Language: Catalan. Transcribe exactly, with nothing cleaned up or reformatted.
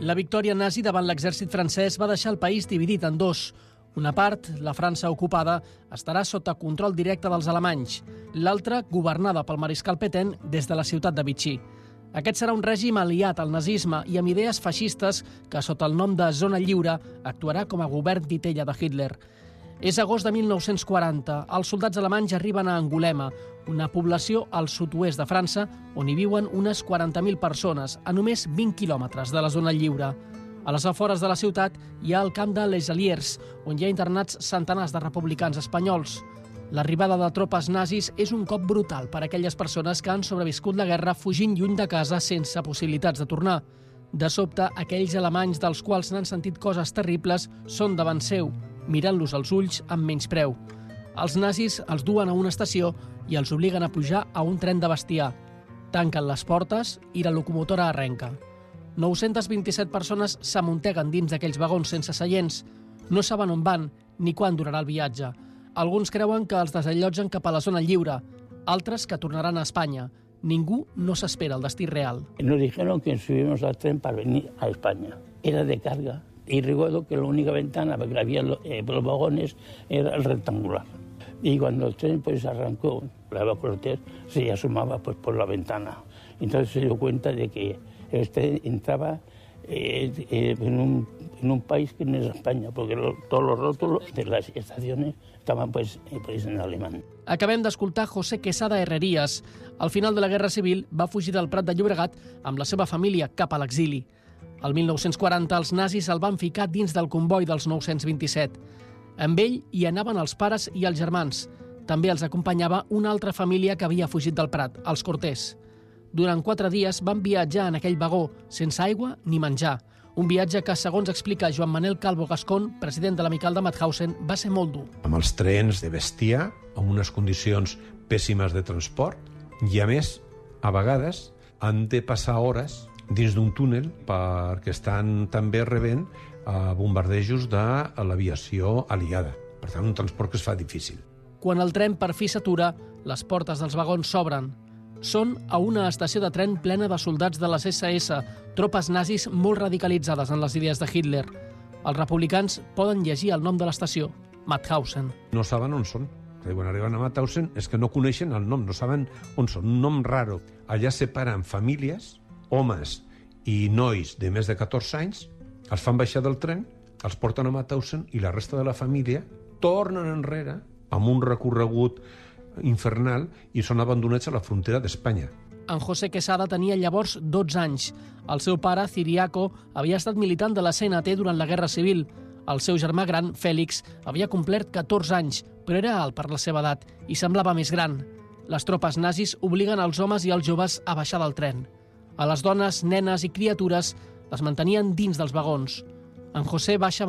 La victòria nazi davant l'exèrcit francès va deixar el país dividit en dos. Una part, la França ocupada, estarà sota control directe dels alemanys. L'altra, governada pel mariscal Pétain des de la ciutat de Vichy. Aquest serà un règim aliat al nazisme i amb idees feixistes que, sota el nom de Zona Lliure, actuarà com a govern titella de Hitler. És agost de mil nou-cents quaranta. Els soldats alemanys arriben a Angulema, una població al sud-oest de França on hi viuen unes quaranta mil persones, a només vint quilòmetres de la Zona Lliure. A les afores de la ciutat hi ha el camp de Les Alliers, on hi ha internats centenars de republicans espanyols. L'arribada de tropes nazis és un cop brutal per a aquelles persones que han sobreviscut la guerra fugint lluny de casa sense possibilitats de tornar. De sobte, aquells alemanys dels quals n'han sentit coses terribles són davant seu, mirant-los als ulls amb menyspreu. Els nazis els duen a una estació i els obliguen a pujar a un tren de bestiar. Tanquen les portes i la locomotora arrenca. nou-centes vint-i-set persones s'amunteguen dins d'aquells vagons sense seients. No saben on van ni quan durarà el viatge. Alguns creuen que els desallotgen cap a la Zona Lliure, altres que tornaran a Espanya. Ningú no s'espera el destí real. Nos dijeron que subimos al tren para venir a España. Era de carga. Y recuerdo que la única ventana, porque había eh, los vagones, era el rectangular. Y cuando el tren pues arrancó, la Eva Cortés se asomaba pues por la ventana. Entonces se dio cuenta de que este entraba eh, eh, en, un, en un país que no es España, porque lo, todos los rótulos de las estaciones estaban pues, eh, pues en alemán. Acabem d'escoltar José Quesada Herrerías. Al final de la Guerra Civil va fugir del Prat de Llobregat amb la seva família cap a l'exili. Al mil nou-cents quaranta els nazis el van ficar dins del comboi dels nou-cents vint-i-set. Amb ell hi anaven els pares i els germans. També els acompanyava una altra família que havia fugit del Prat, els Cortés. Durant quatre dies van viatjar en aquell vagó, sense aigua ni menjar. Un viatge que, segons explica Joan Manel Calvo Gascón, president de l'Amical de Mauthausen, va ser molt dur. Amb els trens de bestiar, amb unes condicions pèssimes de transport, i a més, a vegades, han de passar hores dins d'un túnel perquè estan també rebent eh, bombardejos de l'aviació aliada. Per tant, un transport que es fa difícil. Quan el tren per fi s'atura, les portes dels vagons s'obren. Són a una estació de tren plena de soldats de les esse esse, tropes nazis molt radicalitzades en les idees de Hitler. Els republicans poden llegir el nom de l'estació, Mauthausen. No saben on són. Quan arriben a Mauthausen és que no coneixen el nom, no saben on són. Un nom raro. Allà separen famílies, homes i nois de més de catorze anys, els fan baixar del tren, els porten a Mauthausen i la resta de la família tornen enrere amb un recorregut infernal i són abandonats a la frontera d'Espanya. En José Quesada tenia llavors dotze anys. El seu pare, Ciriaco, havia estat militant de la ce ene te durant la Guerra Civil. El seu germà gran, Fèlix, havia complert catorze anys, però era alt per la seva edat i semblava més gran. Les tropes nazis obliguen els homes i els joves a baixar del tren. A les dones, nenes i criatures les mantenien dins dels vagons. En José baixa